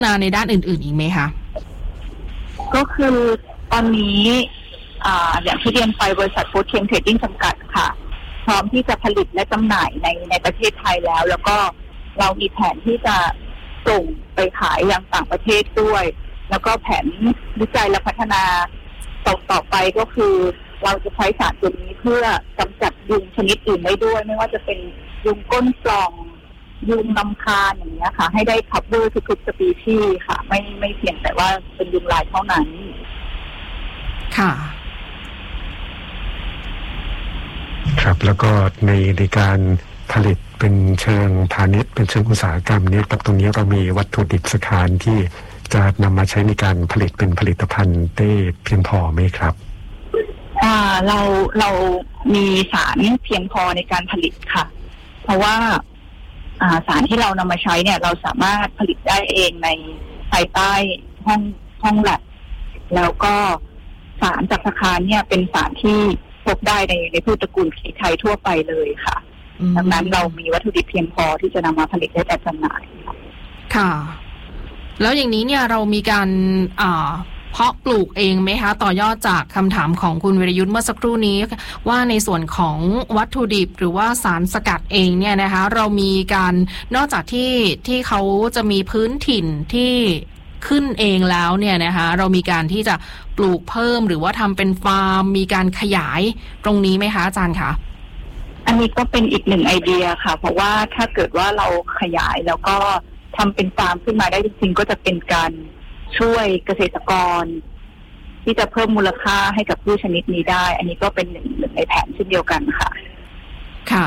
นาในด้านอื่นๆอีกไหมคะก็คือตอนนี้อย่างที่เรียนไปบริษัทฟู้ดเทมเทรดดิ้งจำกัดค่ะพร้อมที่จะผลิตและจำหน่ายในประเทศไทยแล้วก็เรามีแผนที่จะส่งไปขายยังต่างประเทศด้วยแล้วก็แผนวิจัยและพัฒนาต่อไปก็คือเราจะใช้สารตัวนี้เพื่อกำจัดยุงชนิดอื่นได้ด้วยไม่ว่าจะเป็นยุงก้นปล่องยุงลำคาญอย่างเงี้ยค่ะให้ได้คัฟเวอร์ทุกๆสปีชีส์ค่ะไม่เพียงแต่ว่าเป็นยุงลายเท่านั้นค่ะครับแล้วก็ในการผลิตเป็นเชิงพาณิชย์เป็นเชิงอุตสาหกรรมนี้ตรงนี้เรามีวัตถุดิบสถานที่จะนำมาใช้ในการผลิตเป็นผลิตภัณฑ์ได้เพียงพอไหมครับเรามีสารเพียงพอในการผลิตค่ะเพราะว่าสารที่เรานำมาใช้เนี่ยเราสามารถผลิตได้เองในภายใต้ห้องแลบแล้วก็สารจากสคานเนี่ยเป็นสารที่พบได้ในพืชตระกูลพริกไทยทั่วไปเลยค่ะดังนั้นเรามีวัตถุดิบเพียงพอที่จะนำมาผลิตได้แต่จำหน่ายค่ะแล้วอย่างนี้เนี่ยเรามีการเพาะปลูกเองไหมคะต่อยอดจากคำถามของคุณวิรยุทธ์เมื่อสักครู่นี้ว่าในส่วนของวัตถุดิบหรือว่าสารสกัดเองเนี่ยนะคะเรามีการนอกจากที่เขาจะมีพื้นถิ่นที่ขึ้นเองแล้วเนี่ยนะคะเรามีการที่จะปลูกเพิ่มหรือว่าทำเป็นฟาร์มมีการขยายตรงนี้ไหมคะอาจารย์คะอันนี้ก็เป็นอีกหนึ่งไอเดียค่ะเพราะว่าถ้าเกิดว่าเราขยายแล้วก็ทำเป็นฟาร์มขึ้นมาได้จริงๆก็จะเป็นการช่วยเกษตรกรที่จะเพิ่มมูลค่าให้กับพืชชนิดนี้ได้อันนี้ก็เป็นหนึ่งในแผนเช่นเดียวกันค่ะค่ะ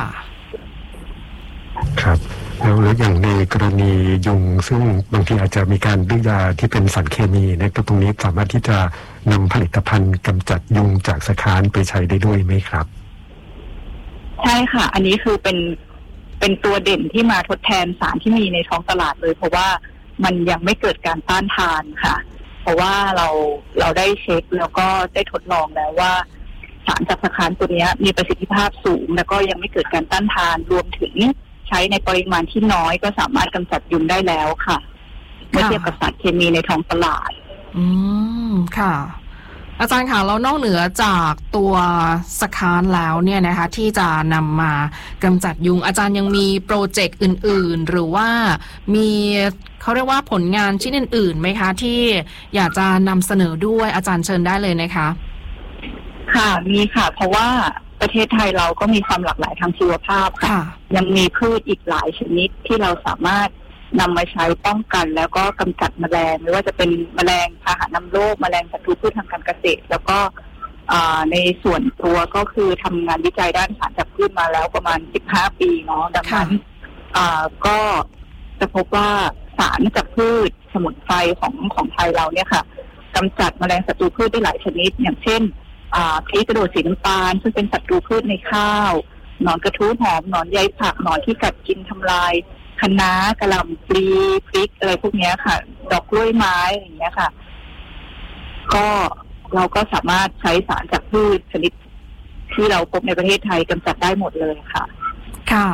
ครับแล้วอย่างในกรณียุงซึ่งบางทีอาจจะมีการดื้อยาที่เป็นสารเคมีในตรงนี้สามารถที่จะนำผลิตภัณฑ์กำจัดยุงจากสคานไปใช้ได้ด้วยไหมครับใช่ค่ะอันนี้คือเป็นตัวเด่นที่มาทดแทนสารที่มีในท้องตลาดเลยเพราะว่ามันยังไม่เกิดการต้านทานค่ะเพราะว่าเราได้เช็คแล้วก็ได้ทดลองแล้วว่าสารจากสคานตัวนี้มีประสิทธิภาพสูงแล้วก็ยังไม่เกิดการต้านทานรวมถึงใช้ในปริมาณที่น้อยก็สามารถกำจัดยุงได้แล้วค่ะเมื่อเทียบกับสารเคมีในท้องตลาดค่ะอาจารย์ค่ะแล้วนอกเหนือจากตัวสคานแล้วเนี่ยนะคะที่จะนำมากำจัดยุงอาจารย์ยังมีโปรเจกต์อื่นๆหรือว่ามีเขาเรียกว่าผลงานชิ้นอื่นๆไหมคะที่อยากจะนำเสนอด้วยอาจารย์เชิญได้เลยนะคะค่ะมีค่ะเพราะว่าประเทศไทยเราก็มีความหลากหลายทางชีวภาพค่ะยังมีพืชอีกหลายชนิดที่เราสามารถนำมาใช้ป้องกันแล้วก็กำจัดแมลงไม่ว่าจะเป็นแมลงพาหะนำโรคแมลงศัตรูพืชทางการเกษตรแล้วก็ในส่วนตัวก็คือทำงานวิจัยด้านสารจากพืชมาแล้วประมาณ15 ปีเนาะดังนั้นก็จะพบว่าสารจากพืชสมุนไพรของไทยเราเนี่ยค่ะกำจัดแมลงศัตรูพืชได้หลายชนิดอย่างเช่นพริกกระโดดสีน้ำตาลซึ่งเป็นศัตรูพืชในข้าวหนอนกระทู้หอมหนอนใยผักหนอนที่กัดกินทำลายคะน้ากะหล่ำปลีพริกอะไรพวกนี้ค่ะดอกกล้วยไม้อย่างเงี้ยค่ะก็เราก็สามารถใช้สารจากพืชชนิดที่เราพบในประเทศไทยกำจัดได้หมดเลยค่ะค่ะ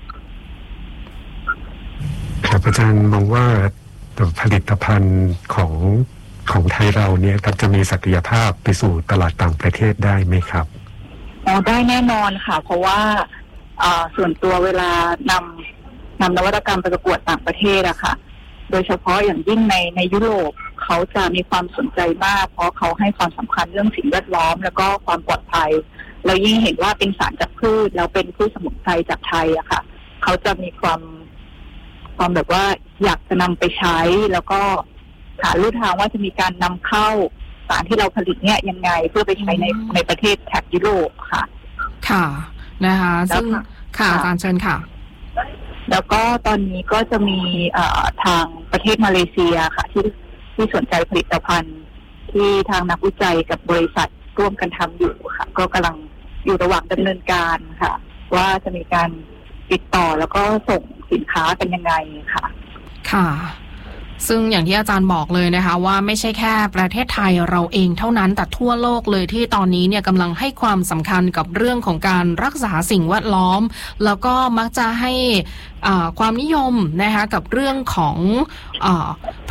ครับอาจารย์มองว่าผลิตภัณฑ์ของไทยเราเนี่ยครับจะมีศักยภาพไปสู่ตลาดต่างประเทศได้ไหมครับได้แน่นอนค่ะเพราะว่าส่วนตัวเวลานำนวัตกรรมไปประกวดต่างประเทศอะค่ะโดยเฉพาะอย่างยิ่งในยุโรปเขาจะมีความสนใจมากเพราะเขาให้ความสำคัญเรื่องสิ่งแวดล้อมแล้วก็ความปลอดภัยแล้วยิ่งเห็นว่าเป็นสารจากพืชแล้วเป็นพืชสมุนไพรจากไทยอะค่ะเขาจะมีความแบบว่าอยากจะนำไปใช้แล้วก็หาลู่ทางว่าจะมีการนำเข้าสารที่เราผลิตเนี่ยยังไงเพื่อไปใช้ในประเทศแถบยุโรปค่ะค่ะนะคะซึ่งค่ะอาจารย์เชิญค่ะแล้วก็ตอนนี้ก็จะมีทางประเทศมาเลเซียค่ะที่สนใจผลิตภัณฑ์ที่ทางนักวิจัยกับบริษัทร่วมกันทำอยู่ค่ะก็กำลังอยู่ระหว่างดำเนินการค่ะว่าจะมีการติดต่อแล้วก็ส่งสินค้ากันยังไงค่ะค่ะ ซึ่งอย่างที่อาจารย์บอกเลยนะคะว่าไม่ใช่แค่ประเทศไทยเราเองเท่านั้นแต่ทั่วโลกเลยที่ตอนนี้เนี่ยกำลังให้ความสำคัญกับเรื่องของการรักษาสิ่งแวดล้อมแล้วก็มักจะให้ความนิยมนะคะกับเรื่องของ